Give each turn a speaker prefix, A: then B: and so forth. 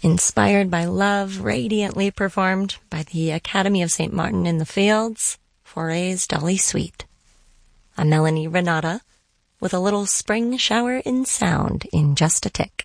A: Inspired by Love, radiantly performed by the Academy of St. Martin in the Fields, Foray's Dolly Sweet. I'm Melanie Renata, with a little spring shower in sound in just a tick.